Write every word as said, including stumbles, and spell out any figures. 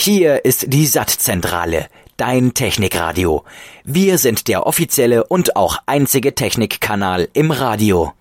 Hier ist die S A T-Zentrale, dein Technikradio. Wir sind der offizielle und auch einzige Technikkanal im Radio.